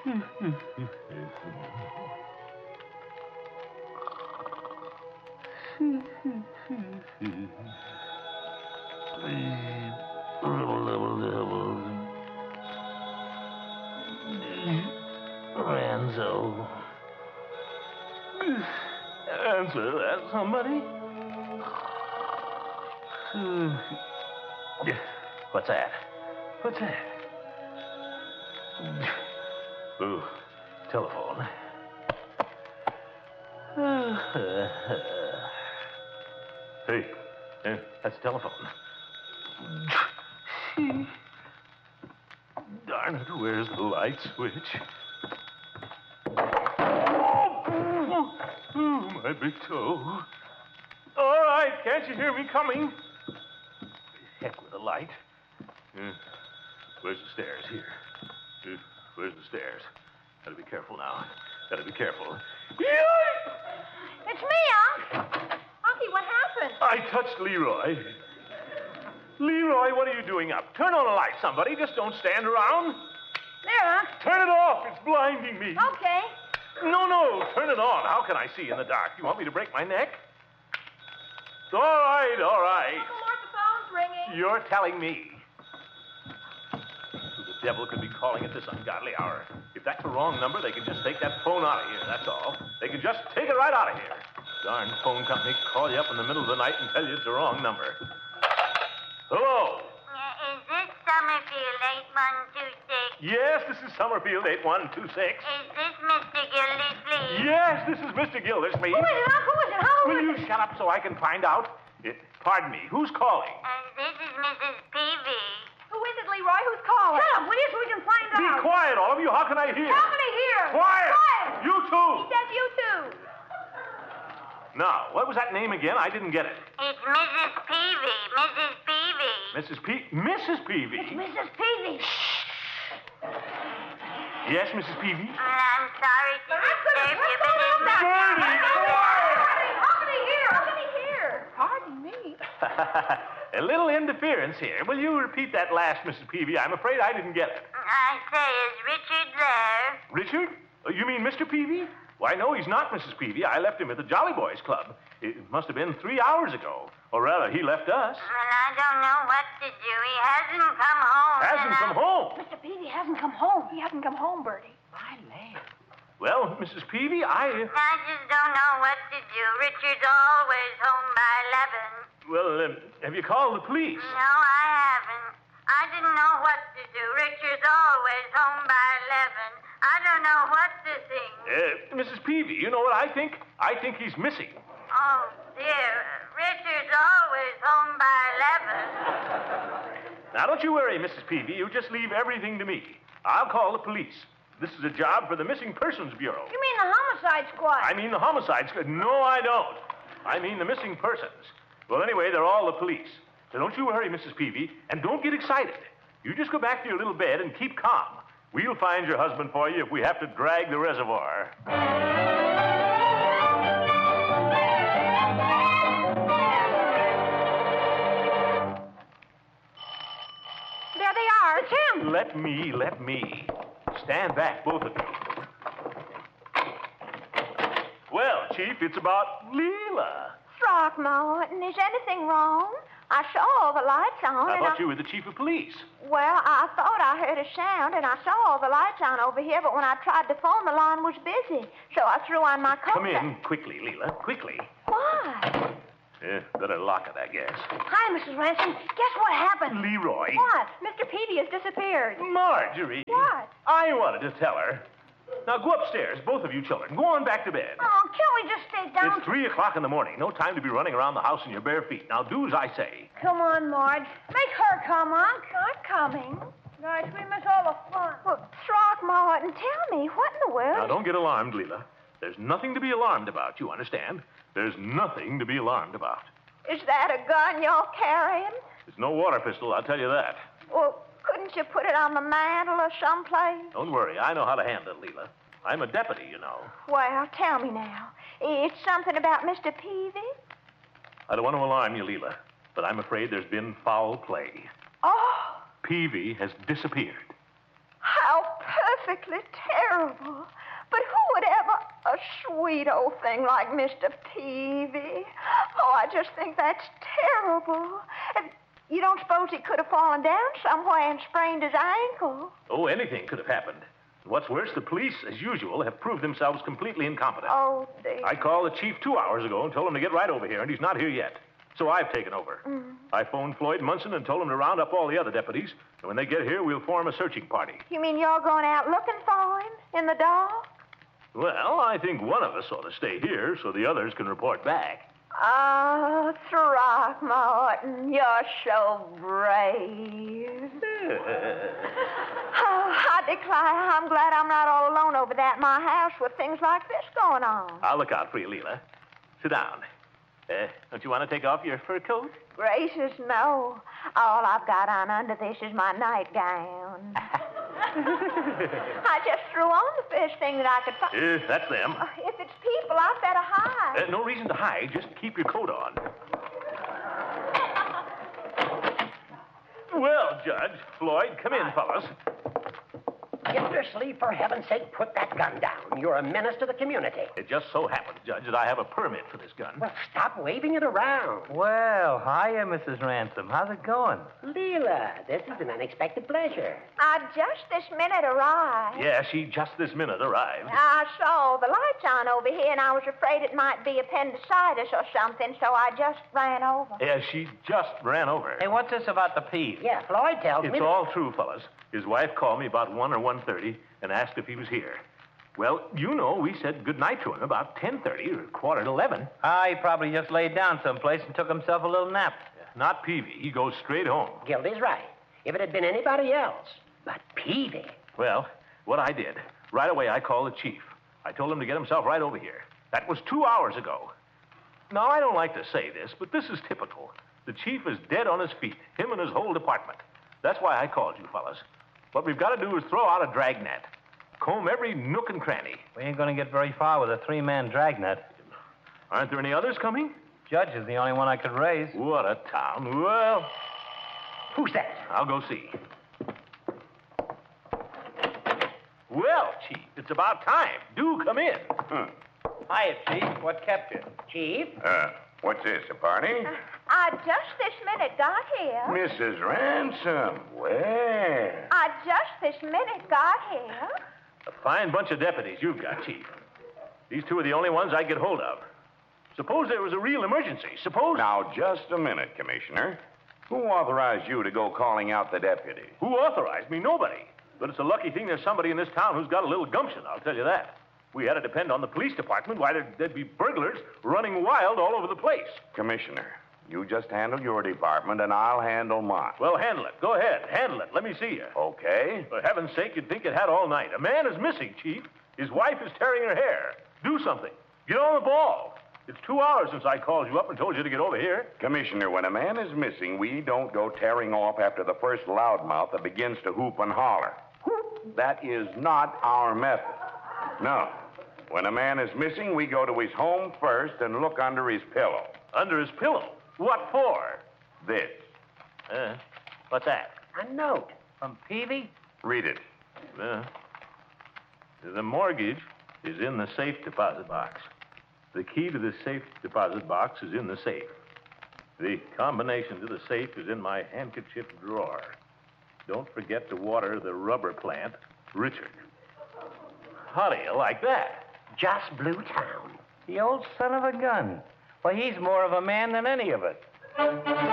Ranzo. Answer that, somebody. What's that? What's that? Ooh, telephone. Hey, that's the telephone. Darn it, where's the light switch? Oh, my big toe. All right, can't you hear me coming? Heck with the light. Where's the stairs here? Where's the stairs? Gotta be careful now. Gotta be careful. It's me, Unc. Unky, what happened? I touched Leroy. Leroy, what are you doing up? Turn on a light, somebody. Just don't stand around. There, Unc. Turn it off. It's blinding me. Okay. No, turn it on. How can I see in the dark? You want me to break my neck? All right. Uncle Mort, the phone's ringing. You're telling me. Who the devil could be calling at this ungodly hour? If that's the wrong number, they can just take that phone out of here, that's all. They can just take it right out of here. Darn phone company call you up in the middle of the night and tell you it's the wrong number. Hello? Is this Summerfield 8126? Yes, this is Summerfield 8126. Is this Mr. Gildersleeve? Yes, this is Mr. Gildersleeve. Who is it, Unc? Who is it? How Will is you shut up so I can find out? Pardon me, who's calling? This is Mrs. Peavy. Who is it, Leroy? Who's calling? Shut up, will you, so we can find Be out. quiet, all of you. How can I hear? How can he hear? Quiet! Quiet! You too! He says you too. Now, what was that name again? I didn't get it. It's Mrs. Peavy. Mrs. Peavy. Mrs. Peavy? It's Mrs. Peavy. Yes, Mrs. Peavy? I'm sorry to disturb you, but Bernie, quiet! How can he hear? How can he hear? Pardon me. A little interference here. Will you repeat that last, Mrs. Peavy? I'm afraid I didn't get it. I say, is Richard there? Richard? You mean Mr. Peavy? Why, no, he's not, Mrs. Peavy. I left him at the Jolly Boys Club. It must have been 3 hours ago. Or rather, he left us. Well, I don't know what to do. He hasn't come home. Hasn't come home? Mr. Peavy hasn't come home. He hasn't come home, Bertie. My land. Well, Mrs. Peavy, I just don't know what to do. Richard's always home by 11. Well, have you called the police? No, I haven't. I didn't know what to do. Richard's always home by 11. I don't know what to think. Mrs. Peavy, you know what I think? I think he's missing. Oh, dear. Richard's always home by 11. Now, don't you worry, Mrs. Peavy. You just leave everything to me. I'll call the police. This is a job for the Missing Persons Bureau. You mean the homicide squad? I mean the homicide squad. No, I don't. I mean the missing persons. Well, anyway, they're all the police. So don't you worry, Mrs. Peavy, and don't get excited. You just go back to your little bed and keep calm. We'll find your husband for you if we have to drag the reservoir. There they are. It's him. Let me. Stand back, both of you. Well, Chief, it's about Leela. Throckmorton, is anything wrong? I saw all the lights on. I thought you were the chief of police. Well, I thought I heard a sound, and I saw all the lights on over here, but when I tried to phone, the line was busy. So I threw on my coat. Come in, quickly, Leela, quickly. Why? Better lock it, I guess. Hi, Mrs. Ransom. Guess what happened? Leroy. What? Mr. Peavy has disappeared. Marjorie. What? I wanted to tell her. Now, go upstairs, both of you children. Go on back to bed. Oh, can't we just stay down? It's 3 o'clock in the morning. No time to be running around the house in your bare feet. Now, do as I say. Come on, Marge. Make her come, Unc. I'm coming. Gosh, we miss all the fun. Well, Throckmorton, tell me, what in the world? Now, don't get alarmed, Leela. There's nothing to be alarmed about, you understand? There's nothing to be alarmed about. Is that a gun you're carrying? It's no water pistol, I'll tell you that. Well, couldn't you put it on the mantle or someplace? Don't worry, I know how to handle it, Leela. I'm a deputy, you know. Well, tell me now. It's something about Mr. Peavy? I don't want to alarm you, Leela, but I'm afraid there's been foul play. Oh, Peavy has disappeared. how perfect. perfectly terrible. But who would ever... A sweet old thing like Mr. Peavy. Oh, I just think that's terrible. And you don't suppose he could have fallen down somewhere and sprained his ankle? Oh, anything could have happened. What's worse, the police, as usual, have proved themselves completely incompetent. Oh, dear. I called the chief 2 hours ago and told him to get right over here, and he's not here yet. So I've taken over. I phoned Floyd Munson and told him to round up all the other deputies, and when they get here, we'll form a searching party. You mean you're going out looking for him in the dark? Well, I think one of us ought to stay here so the others can report back. Oh, Throckmorton, you're so brave. Oh, I declare, I'm glad I'm not all alone over that in my house with things like this going on. I'll look out for you, Leela. Sit down. Don't you want to take off your fur coat? Gracious, no. All I've got on under this is my nightgown. I just threw on the first thing that I could find. That's them. If it's people, I'd better hide. No reason to hide. Just keep your coat on. Well, Judge, Floyd, come in, fellas. Gildersleeve, for heaven's sake, put that gun down. You're a menace to the community. It just so happens, Judge, that I have a permit for this gun. Well, stop waving it around. Well, hiya, Mrs. Ransom. How's it going? Leela, this is an unexpected pleasure. I just this minute arrived. Yeah, she just this minute arrived. I saw the lights on over here, and I was afraid it might be appendicitis or something, so I just ran over. Yeah, she just ran over. Hey, what's this about the peas? Yeah, Floyd tells me... It's all true, fellas. His wife called me about 1 or 1:30 and asked if he was here. Well, you know, we said goodnight to him about 10:30 or 11:15. He probably just laid down someplace and took himself a little nap. Not Peavy. He goes straight home. Gildy's right. If it had been anybody else. But Peavy... Well, what I did, right away I called the chief. I told him to get himself right over here. That was 2 hours ago. Now, I don't like to say this, but this is typical. The chief is dead on his feet, him and his whole department. That's why I called you fellas. What we've got to do is throw out a dragnet. Comb every nook and cranny. We ain't going to get very far with a 3-man dragnet. Aren't there any others coming? Judge is the only one I could raise. What a town. Well, Who's that? I'll go see. Well, Chief, it's about time. Do come in. Hiya, Chief. What kept you? Chief? What's this, a party? I just this minute got here. Mrs. Ransom, where? I just this minute got here. A fine bunch of deputies you've got, Chief. These two are the only ones I get hold of. Suppose there was a real emergency. Suppose... Now, just a minute, Commissioner. Who authorized you to go calling out the deputy? Who authorized me? Nobody. But it's a lucky thing there's somebody in this town who's got a little gumption, I'll tell you that. We had to depend on the police department. Why, there'd be burglars running wild all over the place. Commissioner, you just handle your department, and I'll handle mine. Well, handle it. Go ahead. Handle it. Let me see you. Okay? For heaven's sake, you'd think it had all night. A man is missing, Chief. His wife is tearing her hair. Do something. Get on the ball. It's 2 hours since I called you up and told you to get over here. Commissioner, when a man is missing, we don't go tearing off after the first loudmouth that begins to hoop and holler. That is not our method. No. When a man is missing, we go to his home first and look under his pillow. Under his pillow? What for? This. What's that? A note. From Peavy? Read it. The mortgage is in the safe deposit box. The key to the safe deposit box is in the safe. The combination to the safe is in my handkerchief drawer. Don't forget to water the rubber plant, Richard. How do you like that? Just blew town. The old son of a gun. Well, he's more of a man than any of us.